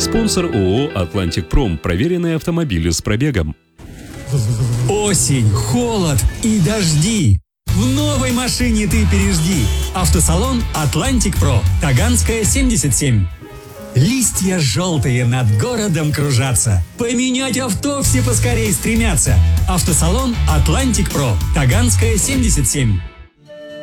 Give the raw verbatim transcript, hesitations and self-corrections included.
Спонсор ООО «Атлантик Пром». Проверенные автомобили с пробегом. Осень, холод и дожди. В новой машине ты пережди. Автосалон «Атлантик Про». Таганская, семьдесят семь. Листья желтые над городом кружатся. Поменять авто все поскорей стремятся. Автосалон «Атлантик Про». Таганская, семьдесят семь.